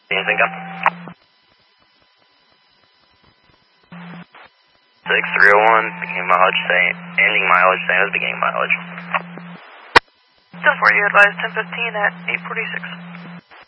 Anything up? 6301, beginning mileage, ending mileage, same as beginning mileage. 10-4, you advised 10:15 at 8:46.